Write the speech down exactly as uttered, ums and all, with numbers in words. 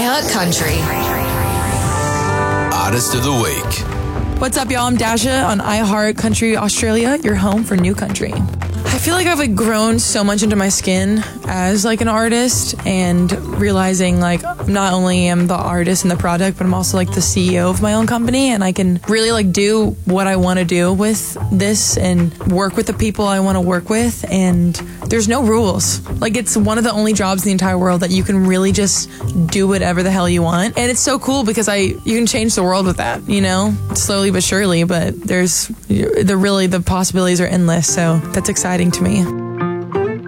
iHeart Country. Artist of the Week. What's up, y'all? I'm Dasha on iHeart Country Australia, your home for new country. I feel like I've like grown so much into my skin as like an artist, and realizing like not only am the artist and the product, but I'm also like the C E O of my own company, and I can really like do what I want to do with this and work with the people I want to work with, and there's no rules. Like, it's one of the only jobs in the entire world that you can really just do whatever the hell you want, and it's so cool because I you can change the world with that, you know, slowly but surely. But there's the really the possibilities are endless, so that's exciting to me.